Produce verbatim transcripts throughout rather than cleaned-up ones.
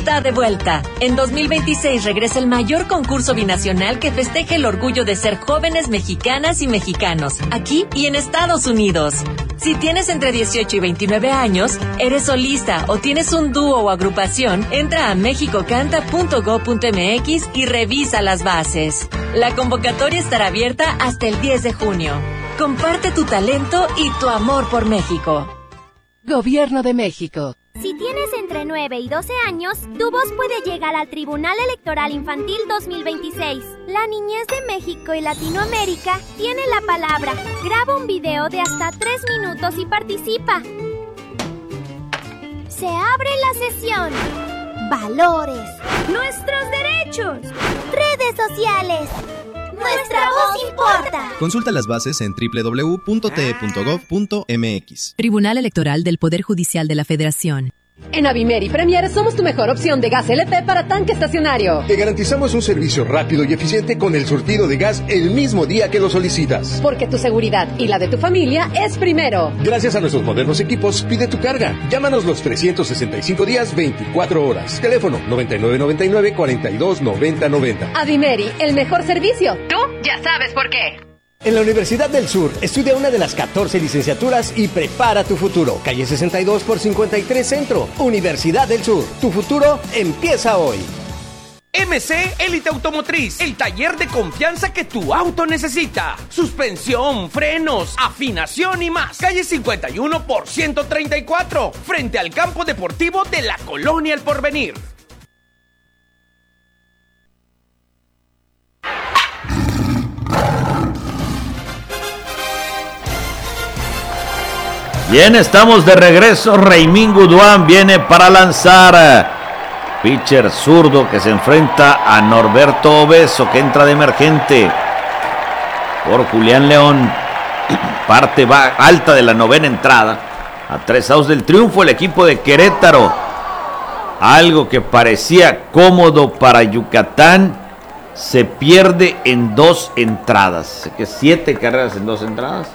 está de vuelta. En dos mil veintiséis regresa el mayor concurso binacional que festeja el orgullo de ser jóvenes mexicanas y mexicanos, aquí y en Estados Unidos. Si tienes entre dieciocho y veintinueve años, eres solista o tienes un dúo o agrupación, entra a mexicocanta punto gob punto mx y revisa las bases. La convocatoria estará abierta hasta el diez de junio. Comparte tu talento y tu amor por México. Gobierno de México. Si tienes entre nueve y doce años, tu voz puede llegar al Tribunal Electoral Infantil dos mil veintiséis. La niñez de México y Latinoamérica tiene la palabra. Graba un video de hasta tres minutos y participa. Se abre la sesión. Valores. Nuestros derechos. Redes sociales. Nuestra voz importa. Consulta las bases en doble u doble u doble u punto t e punto gob punto m x. Tribunal Electoral del Poder Judicial de la Federación. En Avimeri Premier somos tu mejor opción de gas L P para tanque estacionario. Te garantizamos un servicio rápido y eficiente con el surtido de gas el mismo día que lo solicitas. Porque tu seguridad y la de tu familia es primero. Gracias a nuestros modernos equipos, pide tu carga. Llámanos los trescientos sesenta y cinco días, veinticuatro horas. Teléfono noventa y nueve noventa y nueve, cuarenta y dos noventa noventa. Avimeri, el mejor servicio. Tú ya sabes por qué. En la Universidad del Sur, estudia una de las catorce licenciaturas y prepara tu futuro. Calle sesenta y dos por cincuenta y tres Centro. Universidad del Sur. Tu futuro empieza hoy. M C Élite Automotriz, el taller de confianza que tu auto necesita. Suspensión, frenos, afinación y más. Calle cincuenta y uno por ciento treinta y cuatro, frente al campo deportivo de la Colonia El Porvenir. Bien, estamos de regreso. Raymín Godoy viene para lanzar. Pitcher zurdo que se enfrenta a Norberto Obeso, que entra de emergente por Julián León. Parte va alta de la novena entrada. A tres outs del triunfo el equipo de Querétaro. Algo que parecía cómodo para Yucatán se pierde en dos entradas. Sé que siete carreras en dos entradas.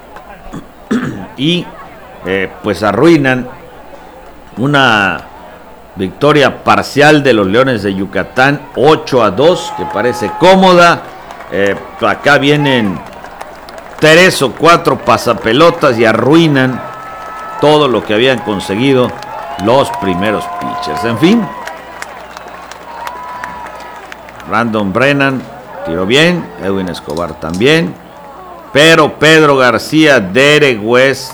Y eh, pues arruinan una victoria parcial de los Leones de Yucatán, ocho a dos, que parece cómoda. Eh, acá vienen tres o cuatro pasapelotas y arruinan todo lo que habían conseguido los primeros pitchers. En fin, Brandon Brennan tiró bien, Edwin Escobar también, pero Pedro García, Derek West,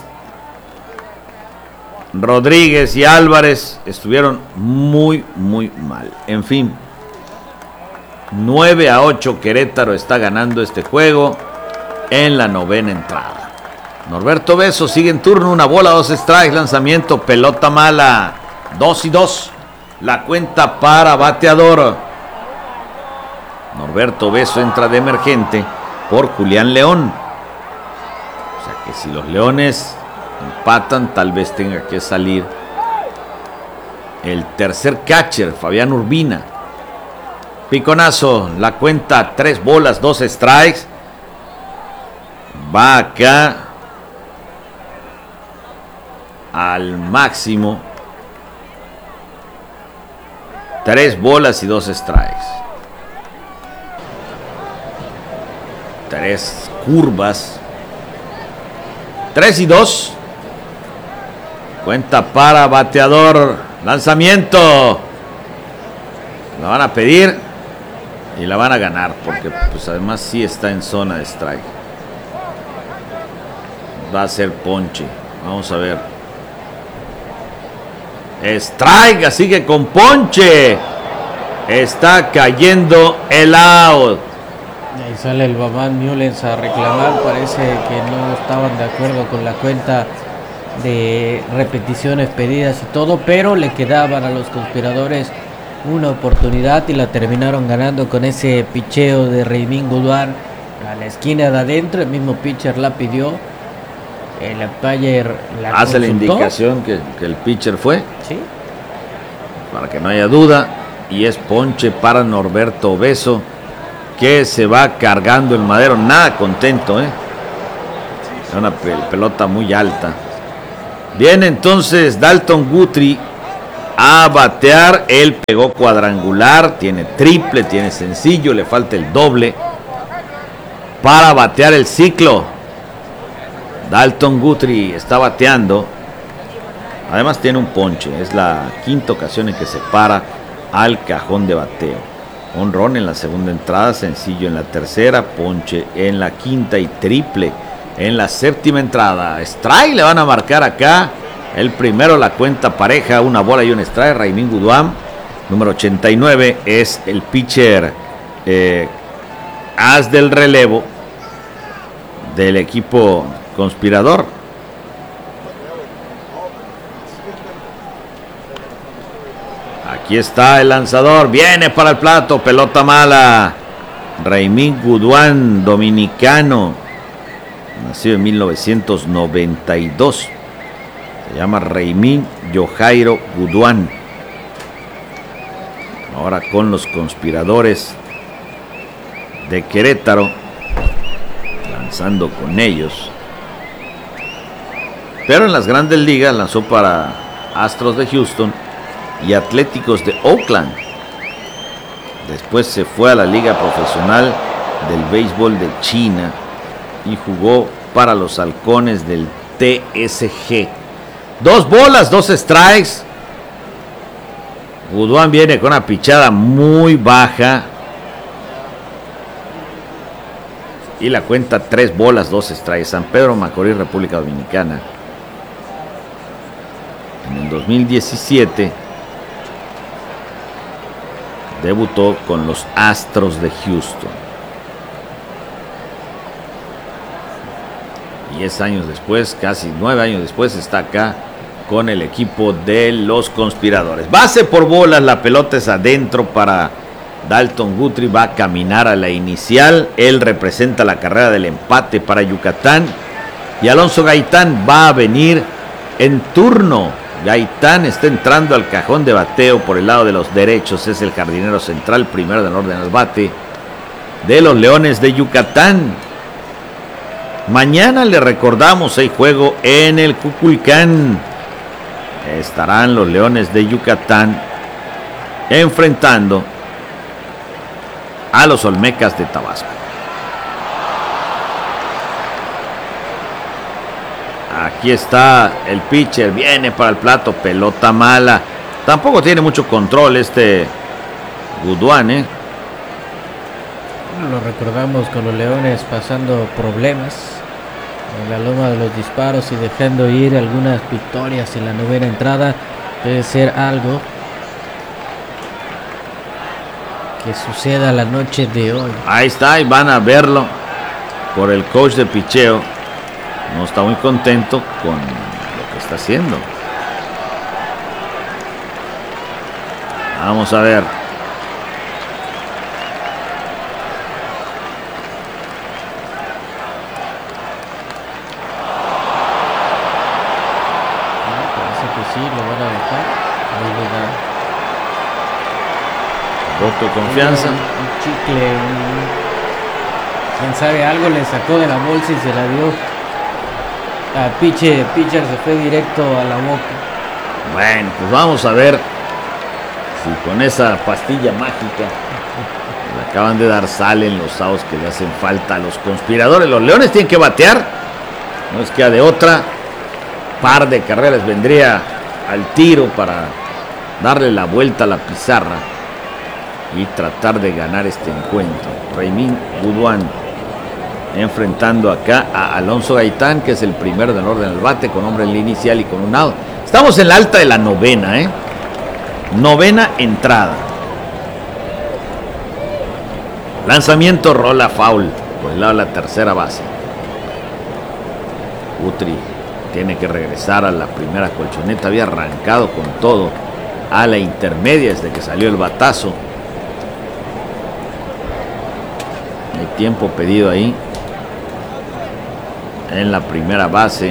Rodríguez y Álvarez estuvieron muy, muy mal. En fin, nueve a ocho Querétaro está ganando este juego en la novena entrada. Norberto Beso sigue en turno, una bola, dos strikes, lanzamiento, pelota mala, dos y dos. La cuenta para bateador. Norberto Beso entra de emergente por Julián León. O sea que si los Leones empatan, tal vez tenga que salir el tercer catcher, Fabián Urbina. Piconazo, la cuenta, tres bolas, dos strikes. Va acá al máximo. Tres bolas y dos strikes. Tres curvas. Tres y dos. Cuenta para bateador. Lanzamiento. La van a pedir y la van a ganar, porque pues además sí está en zona de strike. Va a ser ponche. Vamos a ver. Strike, así que con ponche está cayendo el out. Ahí sale el Babán Mullens a reclamar. Parece que no estaban de acuerdo con la cuenta de repeticiones pedidas y todo, pero le quedaban a los conspiradores una oportunidad y la terminaron ganando con ese picheo de Raymín Godoy a la esquina de adentro. El mismo pitcher la pidió, el umpire la hace consultó. la indicación que, que el pitcher fue, sí, para que no haya duda, y es ponche para Norberto Obeso, que se va cargando el madero, nada contento, ¿eh? Es una pel- pelota muy alta. Viene entonces Dalton Guthrie a batear. Él pegó cuadrangular, tiene triple, tiene sencillo, le falta el doble para batear el ciclo. Dalton Guthrie está bateando. Además tiene un ponche. Es la quinta ocasión en que se para al cajón de bateo. Honrón en la segunda entrada, sencillo en la tercera, ponche en la quinta y triple en la séptima entrada. Strike le van a marcar acá. El primero, la cuenta pareja, una bola y un strike. Raimin Guduan, número ochenta y nueve, es el pitcher eh, as del relevo del equipo conspirador. Aquí está el lanzador, viene para el plato, pelota mala. Raimin Guduan, dominicano, nacido en mil novecientos noventa y dos. Se llama Raimin Yojairo Guduan. Ahora con los conspiradores de Querétaro, lanzando con ellos. Pero en las grandes ligas lanzó para Astros de Houston y Atléticos de Oakland. Después se fue a la Liga Profesional del Béisbol de China y jugó para los Halcones del T S G. Dos bolas, dos strikes. Guduan viene con una pichada muy baja. Y la cuenta tres bolas, dos strikes. San Pedro Macorís, República Dominicana. En el dos mil diecisiete debutó con los Astros de Houston. Diez años después, casi nueve años después, está acá con el equipo de los conspiradores. Base por bolas, la pelota es adentro para Dalton Guthrie. Va a caminar a la inicial. Él representa la carrera del empate para Yucatán. Y Alonso Gaitán va a venir en turno. Gaitán está entrando al cajón de bateo por el lado de los derechos. Es el jardinero central, primero del orden al bate de los Leones de Yucatán. Mañana le recordamos, hay juego en el Cuculcán. Estarán los Leones de Yucatán enfrentando a los Olmecas de Tabasco. Aquí está el pitcher, viene para el plato, pelota mala. Tampoco tiene mucho control este Guduan, ¿eh? Lo recordamos con los Leones pasando problemas en la loma de los disparos y dejando ir algunas victorias en la novena entrada. Debe ser algo que suceda la noche de hoy. Ahí está, y van a verlo por el coach de picheo. No está muy contento con lo que está haciendo. Vamos a ver. Sí, lo van a dejar. Ahí le da voto de confianza. Un, un chicle, un, quién sabe, algo le sacó de la bolsa y se la dio a pitcher. Pitcher se fue directo a la boca. Bueno, pues vamos a ver si con esa pastilla mágica le acaban de dar salen los outs que le hacen falta a los conspiradores. Los Leones tienen que batear, no es que de otra. Par de carreras vendría al tiro para darle la vuelta a la pizarra y tratar de ganar este encuentro. Raimin Guduan enfrentando acá a Alonso Gaitán, que es el primero del orden al bate, con hombre en la inicial y con un out. Estamos en la alta de la novena, ¿eh? Novena entrada. Lanzamiento, rola foul por el lado de la tercera base. Guthrie tiene que regresar a la primera colchoneta. Había arrancado con todo a la intermedia desde que salió el batazo. Hay tiempo pedido ahí en la primera base.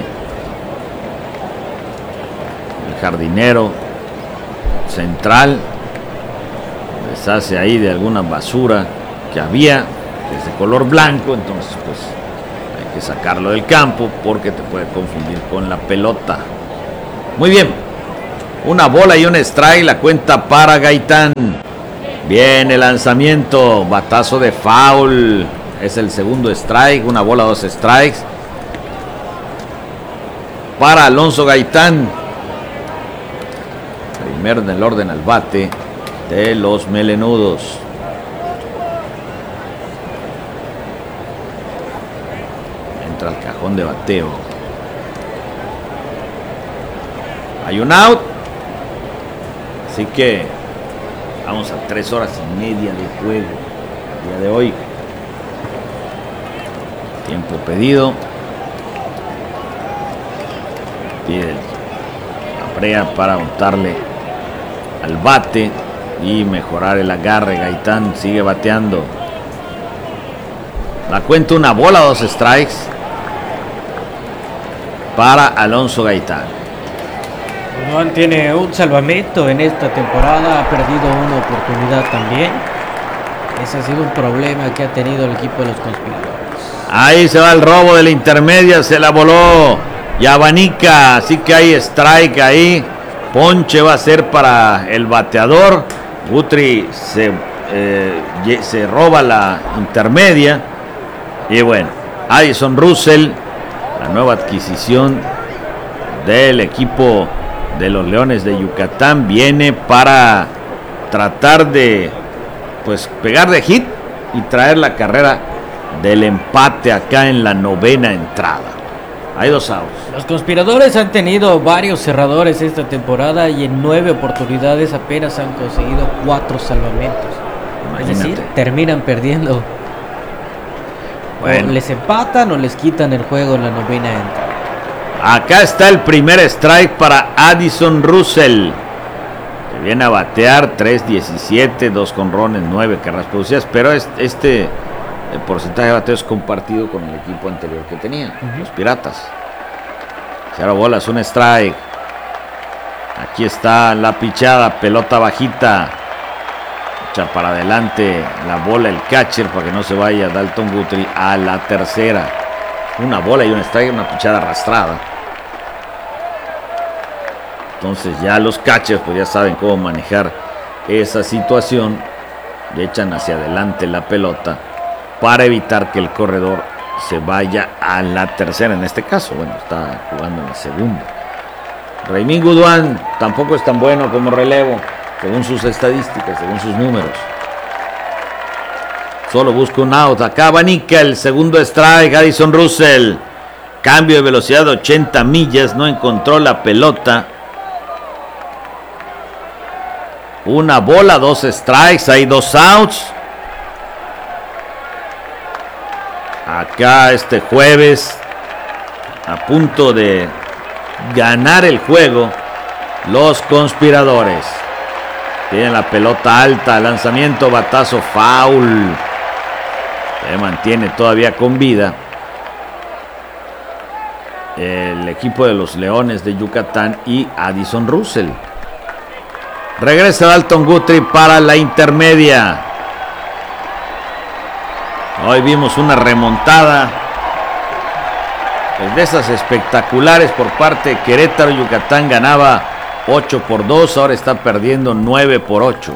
El jardinero central deshace ahí de alguna basura que había, que es de color blanco. Entonces pues hay que sacarlo del campo porque te puede confundir con la pelota. Muy bien, Una bola y un strike, la cuenta para Gaitán. Viene el lanzamiento, batazo de foul. Es el segundo strike, una bola, dos strikes. Para Alonso Gaitán. Primero en el orden al bate de los melenudos. Entra al cajón de bateo. Hay un out. Así que vamos a tres horas y media de juego el día de hoy. Tiempo pedido. Pide la brea para untarle al bate y mejorar el agarre. Gaitán sigue bateando. La cuenta una bola, dos strikes para Alonso Gaitán. Juan tiene un salvamento en esta temporada, ha perdido una oportunidad también. Ese ha sido un problema que ha tenido el equipo de los conspiradores. Ahí se va el robo de la intermedia, se la voló y abanica, así que hay strike ahí. Ponche va a ser para el bateador. Guthrie se, eh, se roba la intermedia. Y bueno, Addison Russell, la nueva adquisición del equipo de los Leones de Yucatán, viene para tratar de pues pegar de hit y traer la carrera del empate acá en la novena entrada. Hay dos outs. Los conspiradores han tenido varios cerradores esta temporada y en nueve oportunidades apenas han conseguido cuatro salvamentos. Imagínate. Es decir, terminan perdiendo. Bueno. O les empatan o les quitan el juego en la novena entrada. Acá está el primer strike para Addison Russell, que viene a batear tres diecisiete, dos jonrones, nueve carreras producidas, pero este el porcentaje de bateo es compartido con el equipo anterior que tenía, uh-huh. los Piratas. Cero bolas, un strike. Aquí está la pichada, pelota bajita. Echa para adelante la bola el catcher para que no se vaya Dalton Guthrie a la tercera. Una bola y un strike, una pichada arrastrada. Entonces ya los catchers pues ya saben cómo manejar esa situación. Le echan hacia adelante la pelota para evitar que el corredor se vaya a la tercera. En este caso, bueno, está jugando en la segunda. Raymín Goodwin tampoco es tan bueno como relevo, según sus estadísticas, según sus números. Solo busca un out. Acá abanica el segundo strike. Addison Russell. Cambio de velocidad de ochenta millas. No encontró la pelota. Una bola, dos strikes. Hay dos outs. Acá este jueves, a punto de ganar el juego, los conspiradores. Tienen la pelota alta. Lanzamiento, batazo, foul. Se mantiene todavía con vida el equipo de los Leones de Yucatán y Addison Russell. Regresa Dalton Guthrie para la intermedia. Hoy vimos una remontada pues de esas espectaculares por parte de Querétaro. Yucatán ganaba ocho por dos, ahora está perdiendo nueve por ocho.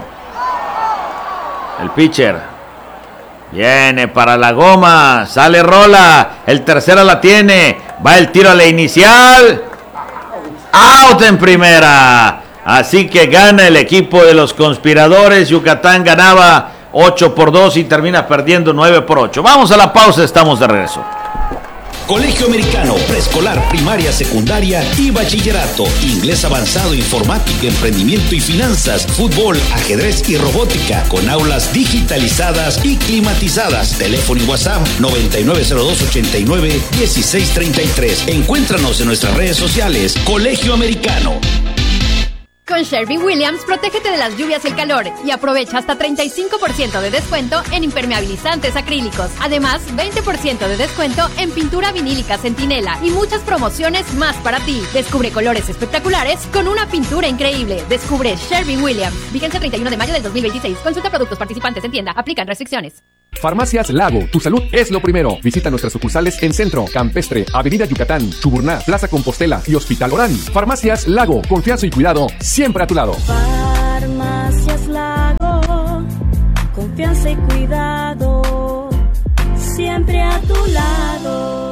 El pitcher viene para la goma, sale rola, el tercero la tiene, va el tiro a la inicial, out en primera, así que gana el equipo de los conspiradores. Yucatán ganaba ocho por dos y termina perdiendo nueve por ocho. Vamos a la pausa, estamos de regreso. Colegio Americano, preescolar, primaria, secundaria y bachillerato. Inglés avanzado, informática, emprendimiento y finanzas, fútbol, ajedrez y robótica, con aulas digitalizadas y climatizadas. Teléfono y WhatsApp noventa y nueve cero dos ochenta y nueve dieciséis treinta y tres. Encuéntranos en nuestras redes sociales. Colegio Americano. Con Sherwin-Williams, protégete de las lluvias y el calor y aprovecha hasta treinta y cinco por ciento de descuento en impermeabilizantes acrílicos. Además, veinte por ciento de descuento en pintura vinílica Centinela y muchas promociones más para ti. Descubre colores espectaculares con una pintura increíble. Descubre Sherwin-Williams. Vigencia treinta y uno de mayo del dos mil veintiséis. Consulta productos participantes en tienda. Aplican restricciones. Farmacias Lago, tu salud es lo primero. Visita nuestras sucursales en Centro, Campestre, Avenida Yucatán, Chuburná, Plaza Compostela y Hospital Orán. Farmacias Lago, confianza y cuidado siempre a tu lado. Farmacias Lago, confianza y cuidado siempre a tu lado.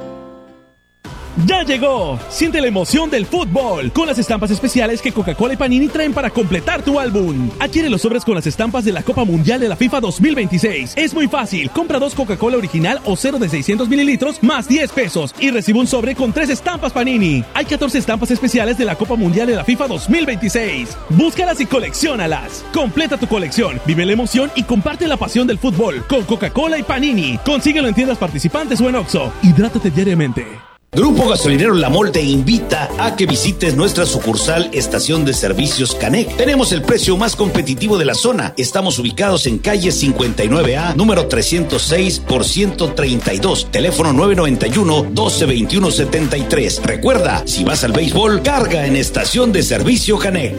¡Ya llegó! Siente la emoción del fútbol con las estampas especiales que Coca-Cola y Panini traen para completar tu álbum. Adquiere los sobres con las estampas de la Copa Mundial de la FIFA dos mil veintiséis. Es muy fácil. Compra dos Coca-Cola original o cero de seiscientos mililitros más diez pesos y recibe un sobre con tres estampas Panini. Hay catorce estampas especiales de la Copa Mundial de la FIFA dos mil veintiséis. Búscalas y colecciónalas. Completa tu colección, vive la emoción y comparte la pasión del fútbol con Coca-Cola y Panini. Consíguelo en tiendas participantes o en Oxxo. Hidrátate diariamente. Grupo Gasolinero La Mol te invita a que visites nuestra sucursal Estación de Servicios Canec. Tenemos el precio más competitivo de la zona. Estamos ubicados en calle cincuenta y nueve A, número trescientos seis por ciento treinta y dos. Teléfono nueve noventa y uno, doce veintiuno setenta y tres. Recuerda, si vas al béisbol, carga en Estación de Servicio Canec.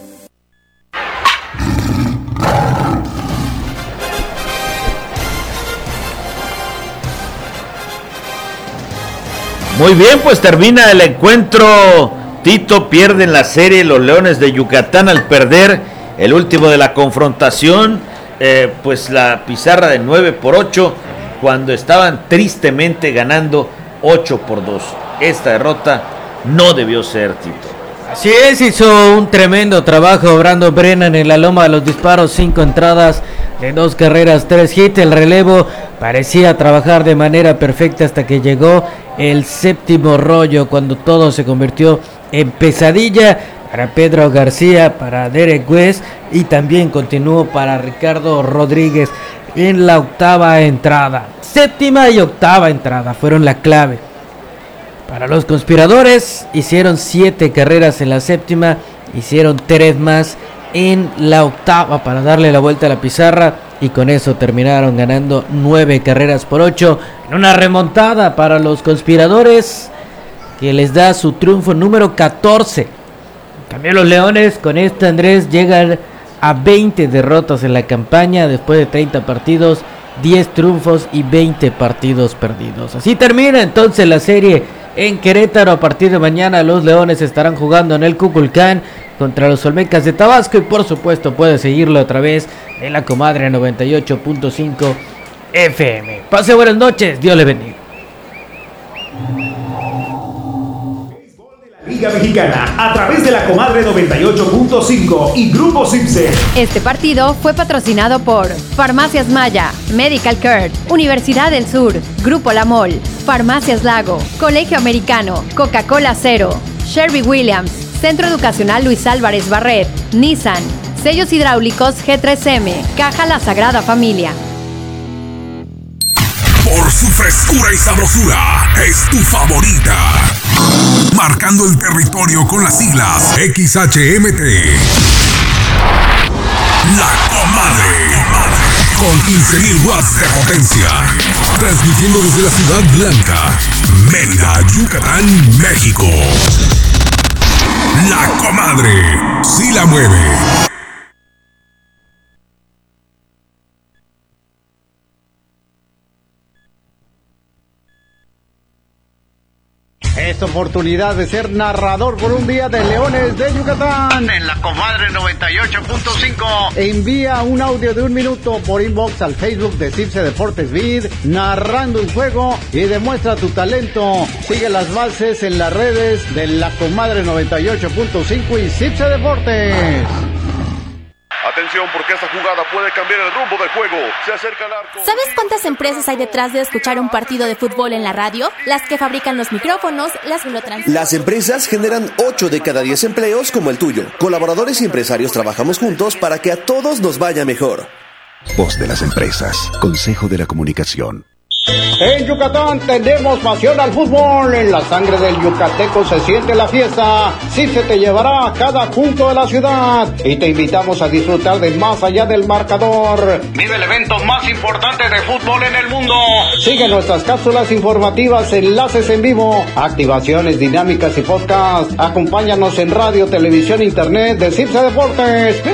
Muy bien, pues termina el encuentro. Tito pierde en la serie los Leones de Yucatán al perder el último de la confrontación, eh, pues la pizarra de nueve por ocho, cuando estaban tristemente ganando ocho por dos. Esta derrota no debió ser, Tito. Así es, hizo un tremendo trabajo Brandon Brennan en la loma de los disparos, cinco entradas de dos carreras, tres hits. El relevo parecía trabajar de manera perfecta hasta que llegó el séptimo rollo, cuando todo se convirtió en pesadilla para Pedro García, para Derek West y también continuó para Ricardo Rodríguez en la octava entrada. Séptima y octava entrada fueron la clave. Para los conspiradores, hicieron siete carreras en la séptima, hicieron tres más en la octava para darle la vuelta a la pizarra y con eso terminaron ganando nueve carreras por ocho en una remontada para los conspiradores que les da su triunfo número catorce. En cambio, los Leones con este, Andrés, llegan a veinte derrotas en la campaña después de treinta partidos, diez triunfos y veinte partidos perdidos. Así termina entonces la serie en Querétaro. A partir de mañana los Leones estarán jugando en el Cuculcán contra los Olmecas de Tabasco y por supuesto puede seguirlo a través de la Comadre noventa y ocho punto cinco F M. Pase buenas noches, Dios le bendiga. Liga Mexicana a través de la Comadre noventa y ocho punto cinco y Grupo Cipse. Este partido fue patrocinado por Farmacias Maya, Medical Care, Universidad del Sur, Grupo La Mol, Farmacias Lago, Colegio Americano, Coca-Cola Cero, Sherwin Williams, Centro Educacional Luis Álvarez Barret, Nissan, Sellos Hidráulicos G tres M, Caja La Sagrada Familia. Por su frescura y sabrosura, es tu favorita. Marcando el territorio con las siglas X H M T. La Comadre. Con quince mil watts de potencia. Transmitiendo desde la Ciudad Blanca, Mérida, Yucatán, México. La Comadre. Sí la mueve. Es oportunidad de ser narrador por un día de Leones de Yucatán en la Comadre noventa y ocho punto cinco. Envía un audio de un minuto por inbox al Facebook de Cipse Deportes Vid, narrando un juego y demuestra tu talento. Sigue las bases en las redes de la Comadre noventa y ocho punto cinco y Cipse Deportes. Atención, porque esta jugada puede cambiar el rumbo del juego. Se acerca el arco. ¿Sabes cuántas empresas hay detrás de escuchar un partido de fútbol en la radio? Las que fabrican los micrófonos, las que lo transmiten. Las empresas generan ocho de cada diez empleos como el tuyo. Colaboradores y empresarios trabajamos juntos para que a todos nos vaya mejor. Voz de las empresas. Consejo de la Comunicación. En Yucatán tenemos pasión al fútbol. En la sangre del yucateco se siente la fiesta. Cipse te llevará a cada punto de la ciudad y te invitamos a disfrutar de más allá del marcador. Vive el evento más importante de fútbol en el mundo. Sigue nuestras cápsulas informativas, enlaces en vivo, activaciones dinámicas y podcast. Acompáñanos en radio, televisión, internet de Cipse Deportes.